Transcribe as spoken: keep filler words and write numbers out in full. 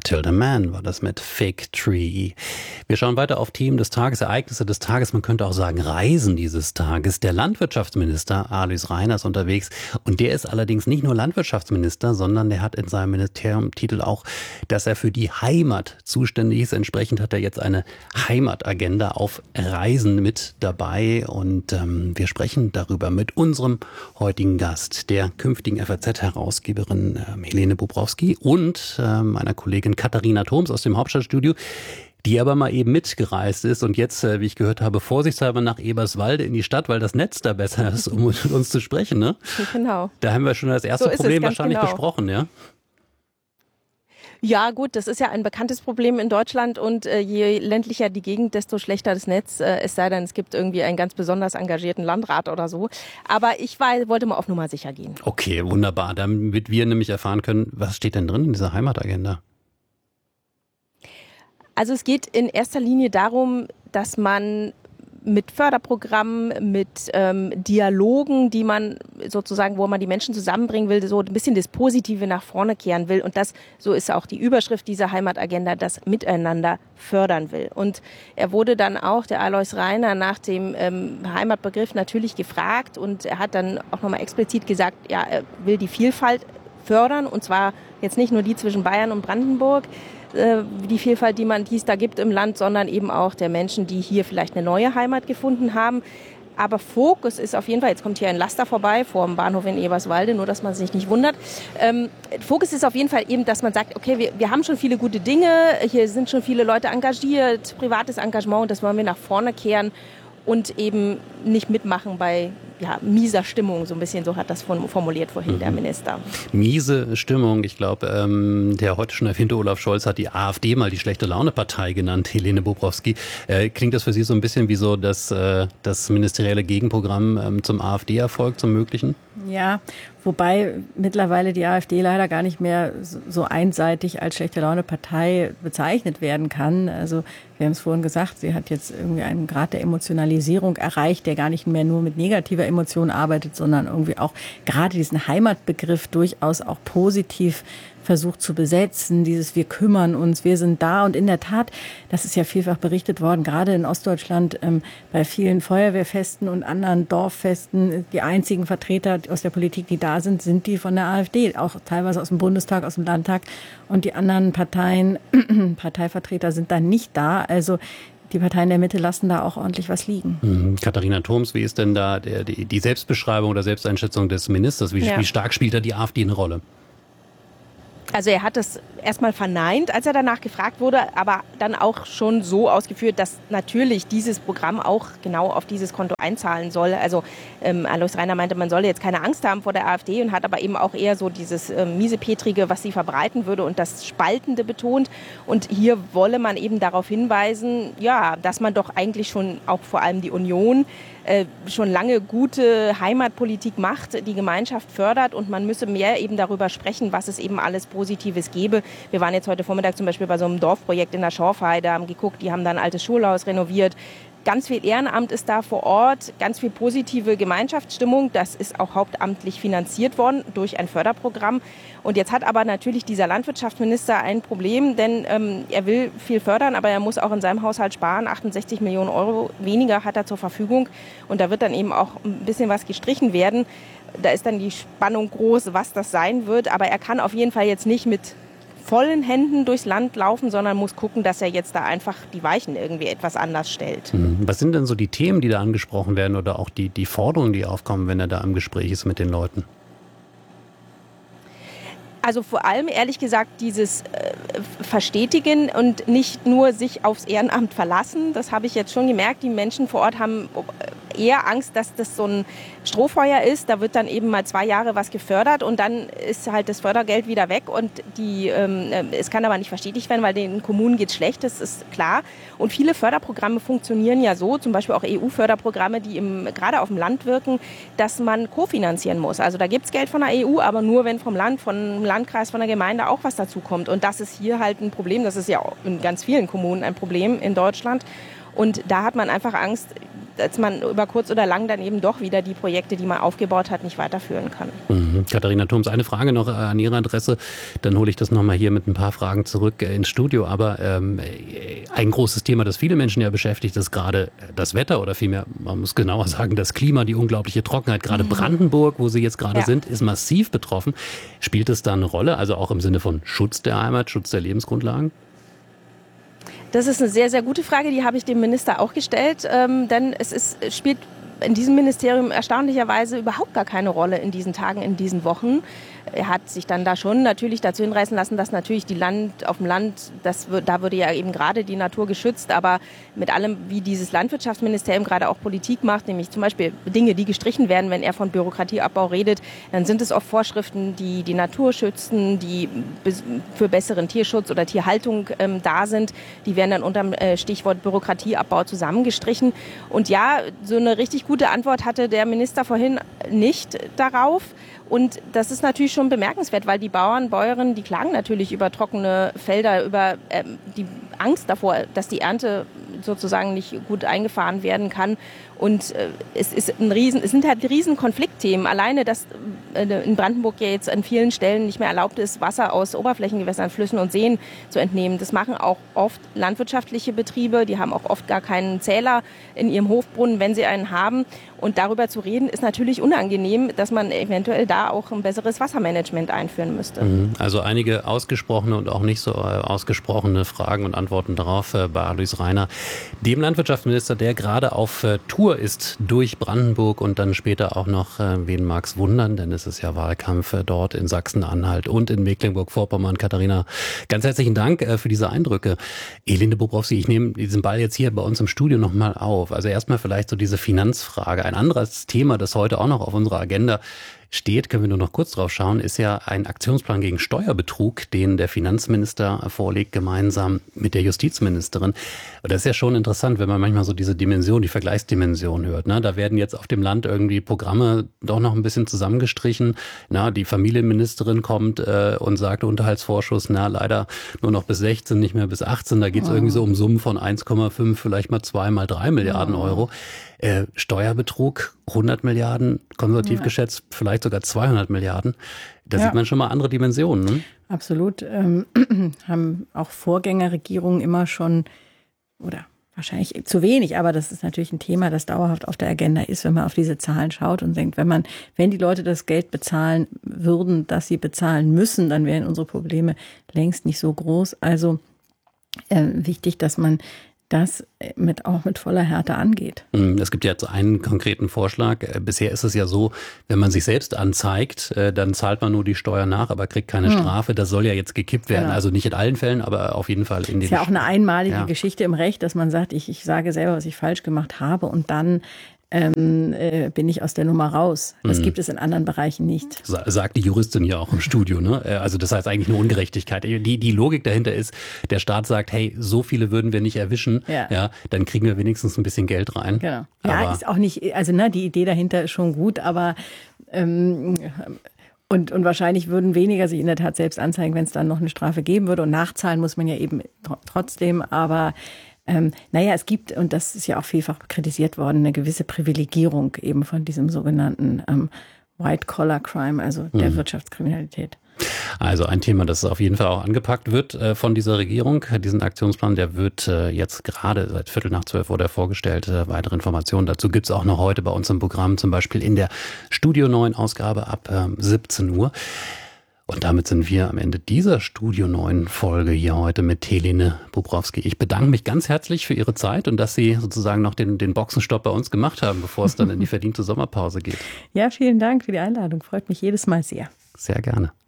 Matilda Mann war das mit Fig Tree. Wir schauen weiter auf Themen des Tages, Ereignisse des Tages, man könnte auch sagen Reisen dieses Tages. Der Landwirtschaftsminister Alois Rainer ist unterwegs und der ist allerdings nicht nur Landwirtschaftsminister, sondern der hat in seinem Ministeriumtitel auch, dass er für die Heimat zuständig ist. Entsprechend hat er jetzt eine Heimatagenda auf Reisen mit dabei und ähm, wir sprechen darüber mit unserem heutigen Gast, der künftigen F A Z-Herausgeberin ähm, Helene Bobrowski und äh, meiner Kollegin Katharina Thoms aus dem Hauptstadtstudio, die aber mal eben mitgereist ist und jetzt, wie ich gehört habe, vorsichtshalber nach Eberswalde in die Stadt, weil das Netz da besser ist, um mit uns zu sprechen, ne? Genau. Da haben wir schon das erste so Problem wahrscheinlich genau. besprochen, ja? Ja gut, das ist ja ein bekanntes Problem in Deutschland und äh, je ländlicher die Gegend, desto schlechter das Netz, äh, es sei denn, es gibt irgendwie einen ganz besonders engagierten Landrat oder so. Aber ich war, wollte mal auf Nummer sicher gehen. Okay, wunderbar. Damit wir nämlich erfahren können, was steht denn drin in dieser Heimatagenda? Also es geht in erster Linie darum, dass man mit Förderprogrammen, mit ähm, Dialogen, die man sozusagen, wo man die Menschen zusammenbringen will, so ein bisschen das Positive nach vorne kehren will. Und das, so ist auch die Überschrift dieser Heimatagenda, das Miteinander fördern will. Und er wurde dann auch, der Alois Rainer, nach dem ähm, Heimatbegriff natürlich gefragt und er hat dann auch nochmal explizit gesagt, ja, er will die Vielfalt fördern und zwar jetzt nicht nur die zwischen Bayern und Brandenburg, die Vielfalt, die man, die es da gibt im Land, sondern eben auch der Menschen, die hier vielleicht eine neue Heimat gefunden haben. Aber Fokus ist auf jeden Fall, jetzt kommt hier ein Laster vorbei vor dem Bahnhof in Eberswalde, nur dass man sich nicht wundert. Ähm, Fokus ist auf jeden Fall eben, dass man sagt, okay, wir, wir haben schon viele gute Dinge, hier sind schon viele Leute engagiert, privates Engagement und das wollen wir nach vorne kehren und eben nicht mitmachen bei ja, mieser Stimmung, so ein bisschen, so hat das formuliert vorhin mhm. der Minister. Miese Stimmung, ich glaube, ähm, der heute schon erwähnte Olaf Scholz hat die AfD mal die schlechte Laune-Partei genannt, Helene Bobrowski. Äh, klingt das für Sie so ein bisschen wie so das, äh, das ministerielle Gegenprogramm ähm, zum AfD-Erfolg, zum möglichen? Ja, wobei mittlerweile die AfD leider gar nicht mehr so einseitig als schlechte Laune-Partei bezeichnet werden kann. Also wir haben es vorhin gesagt, sie hat jetzt irgendwie einen Grad der Emotionalisierung erreicht, der gar nicht mehr nur mit negativer Emotion arbeitet, sondern irgendwie auch gerade diesen Heimatbegriff durchaus auch positiv versucht zu besetzen, dieses wir kümmern uns, wir sind da. Und in der Tat, das ist ja vielfach berichtet worden, gerade in Ostdeutschland ähm, bei vielen Feuerwehrfesten und anderen Dorffesten, die einzigen Vertreter aus der Politik, die da sind, sind die von der AfD, auch teilweise aus dem Bundestag, aus dem Landtag. Und die anderen Parteien, Parteivertreter sind da nicht da. Also die Parteien der Mitte lassen da auch ordentlich was liegen. Mhm. Katharina Thoms, wie ist denn da der, die, die Selbstbeschreibung oder Selbsteinschätzung des Ministers? Wie, ja. wie stark spielt da die AfD eine Rolle? Also er hat es erstmal verneint, als er danach gefragt wurde, aber dann auch schon so ausgeführt, dass natürlich dieses Programm auch genau auf dieses Konto einzahlen soll. Also ähm, Alois Rainer meinte, man solle jetzt keine Angst haben vor der AfD und hat aber eben auch eher so dieses ähm, Miesepetrige, was sie verbreiten würde und das Spaltende betont. Und hier wolle man eben darauf hinweisen, ja, dass man doch eigentlich schon auch vor allem die Union äh, schon lange gute Heimatpolitik macht, die Gemeinschaft fördert und man müsse mehr eben darüber sprechen, was es eben alles Positives gäbe. Wir waren jetzt heute Vormittag zum Beispiel bei so einem Dorfprojekt in der Schorfheide, haben geguckt, die haben dann ein altes Schulhaus renoviert. Ganz viel Ehrenamt ist da vor Ort, ganz viel positive Gemeinschaftsstimmung. Das ist auch hauptamtlich finanziert worden durch ein Förderprogramm. Und jetzt hat aber natürlich dieser Landwirtschaftsminister ein Problem, denn ähm, er will viel fördern, aber er muss auch in seinem Haushalt sparen. achtundsechzig Millionen Euro weniger hat er zur Verfügung. Und da wird dann eben auch ein bisschen was gestrichen werden. Da ist dann die Spannung groß, was das sein wird. Aber er kann auf jeden Fall jetzt nicht mit vollen Händen durchs Land laufen, sondern muss gucken, dass er jetzt da einfach die Weichen irgendwie etwas anders stellt. Was sind denn so die Themen, die da angesprochen werden oder auch die, die Forderungen, die aufkommen, wenn er da im Gespräch ist mit den Leuten? Also vor allem, ehrlich gesagt, dieses äh, Verstetigen und nicht nur sich aufs Ehrenamt verlassen. Das habe ich jetzt schon gemerkt. Die Menschen vor Ort haben eher Angst, dass das so ein Strohfeuer ist. Da wird dann eben mal zwei Jahre was gefördert und dann ist halt das Fördergeld wieder weg. Und die, ähm, es kann aber nicht verstetigt werden, weil den Kommunen geht es schlecht, das ist klar. Und viele Förderprogramme funktionieren ja so, zum Beispiel auch E U-Förderprogramme, die im, gerade auf dem Land wirken, dass man kofinanzieren muss. Also da gibt es Geld von der E U, aber nur wenn vom Land, vom Landkreis, von der Gemeinde auch was dazu kommt. Und das ist hier halt ein Problem. Das ist ja in ganz vielen Kommunen ein Problem in Deutschland. Und da hat man einfach Angst, dass man über kurz oder lang dann eben doch wieder die Projekte, die man aufgebaut hat, nicht weiterführen kann. Mhm. Katharina Thoms, eine Frage noch an Ihre Adresse, dann hole ich das nochmal hier mit ein paar Fragen zurück ins Studio. Aber ähm, ein großes Thema, das viele Menschen ja beschäftigt, ist gerade das Wetter oder vielmehr, man muss genauer sagen, das Klima, die unglaubliche Trockenheit. Gerade mhm. Brandenburg, wo Sie jetzt gerade ja. sind, ist massiv betroffen. Spielt es da eine Rolle, also auch im Sinne von Schutz der Heimat, Schutz der Lebensgrundlagen? Das ist eine sehr, sehr gute Frage, die habe ich dem Minister auch gestellt, ähm, denn es ist, es spielt in diesem Ministerium erstaunlicherweise überhaupt gar keine Rolle in diesen Tagen, in diesen Wochen. Er hat sich dann da schon natürlich dazu hinreißen lassen, dass natürlich die Land auf dem Land, das, da würde ja eben gerade die Natur geschützt, aber mit allem, wie dieses Landwirtschaftsministerium gerade auch Politik macht, nämlich zum Beispiel Dinge, die gestrichen werden, wenn er von Bürokratieabbau redet, dann sind es oft Vorschriften, die die Natur schützen, die für besseren Tierschutz oder Tierhaltung ähm, da sind. Die werden dann unter dem äh, Stichwort Bürokratieabbau zusammengestrichen. Und ja, so eine richtig gute Antwort hatte der Minister vorhin nicht darauf. Und das ist natürlich schon bemerkenswert, weil die Bauern, Bäuerinnen, die klagen natürlich über trockene Felder, über ähm, die Angst davor, dass die Ernte sozusagen nicht gut eingefahren werden kann. Und äh, es ist ein Riesen, es sind halt riesen Konfliktthemen. Alleine, dass äh, in Brandenburg ja jetzt an vielen Stellen nicht mehr erlaubt ist, Wasser aus Oberflächengewässern, Flüssen und Seen zu entnehmen. Das machen auch oft landwirtschaftliche Betriebe. Die haben auch oft gar keinen Zähler in ihrem Hofbrunnen, wenn sie einen haben. Und darüber zu reden, ist natürlich unangenehm, dass man eventuell da auch ein besseres Wassermanagement einführen müsste. Also einige ausgesprochene und auch nicht so ausgesprochene Fragen und Antworten darauf äh, bei Alois Rainer, dem Landwirtschaftsminister, der gerade auf äh, Tour ist durch Brandenburg und dann später auch noch, äh, wen mag's wundern, denn es ist ja Wahlkampf äh, dort in Sachsen-Anhalt und in Mecklenburg-Vorpommern. Katharina, ganz herzlichen Dank äh, für diese Eindrücke. Elinde Bobrowski, ich nehme diesen Ball jetzt hier bei uns im Studio nochmal auf. Also erstmal vielleicht so diese Finanzfrage. Ein anderes Thema, das heute auch noch auf unserer Agenda steht, können wir nur noch kurz drauf schauen, ist ja ein Aktionsplan gegen Steuerbetrug, den der Finanzminister vorlegt, gemeinsam mit der Justizministerin. Und das ist ja schon interessant, wenn man manchmal so diese Dimension, die Vergleichsdimension hört. Ne? Da werden jetzt auf dem Land irgendwie Programme doch noch ein bisschen zusammengestrichen. Na, die Familienministerin kommt äh, und sagt, Unterhaltsvorschuss, na leider nur noch bis sechzehn, nicht mehr bis achtzehn. Da geht es oh. irgendwie so um Summen von eins Komma fünf, vielleicht mal zwei, mal drei Milliarden oh. Euro. Äh, Steuerbetrug, hundert Milliarden, konservativ ja. geschätzt, vielleicht sogar zweihundert Milliarden. Da ja. sieht man schon mal andere Dimensionen. Ne? Absolut. Ähm, haben auch Vorgängerregierungen immer schon, oder wahrscheinlich zu wenig, aber das ist natürlich ein Thema, das dauerhaft auf der Agenda ist, wenn man auf diese Zahlen schaut und denkt, wenn man, wenn die Leute das Geld bezahlen würden, das sie bezahlen müssen, dann wären unsere Probleme längst nicht so groß. Also äh, wichtig, dass man das mit, auch mit voller Härte angeht. Es gibt jetzt einen konkreten Vorschlag. Bisher ist es ja so, wenn man sich selbst anzeigt, dann zahlt man nur die Steuer nach, aber kriegt keine hm. Strafe. Das soll ja jetzt gekippt werden. Genau. Also nicht in allen Fällen, aber auf jeden Fall in den... Das ist ja auch eine einmalige ja. Geschichte im Recht, dass man sagt, ich, ich sage selber, was ich falsch gemacht habe und dann Ähm, äh, bin ich aus der Nummer raus. Das mhm. gibt es in anderen Bereichen nicht. Sa- sagt die Juristin ja auch im Studio. Ne? Also das heißt eigentlich eine Ungerechtigkeit. Die, die Logik dahinter ist, der Staat sagt, hey, so viele würden wir nicht erwischen, ja. Ja, dann kriegen wir wenigstens ein bisschen Geld rein. Genau. Ja, aber ist auch nicht, also ne, die Idee dahinter ist schon gut, aber ähm, und, und wahrscheinlich würden weniger sich in der Tat selbst anzeigen, wenn es dann noch eine Strafe geben würde. Und nachzahlen muss man ja eben tr- trotzdem, aber Ähm, naja, es gibt, und das ist ja auch vielfach kritisiert worden, eine gewisse Privilegierung eben von diesem sogenannten ähm, White-Collar-Crime, also der mhm. Wirtschaftskriminalität. Also ein Thema, das auf jeden Fall auch angepackt wird äh, von dieser Regierung. Diesen Aktionsplan, der wird äh, jetzt gerade seit Viertel nach zwölf wurde er vorgestellt. Äh, weitere Informationen dazu gibt's auch noch heute bei uns im Programm, zum Beispiel in der Studio neun Ausgabe ab äh, siebzehn Uhr. Und damit sind wir am Ende dieser Studio neun Folge hier heute mit Helene Bobrowski. Ich bedanke mich ganz herzlich für Ihre Zeit und dass Sie sozusagen noch den, den Boxenstopp bei uns gemacht haben, bevor es dann in die verdiente Sommerpause geht. Ja, vielen Dank für die Einladung. Freut mich jedes Mal sehr. Sehr gerne.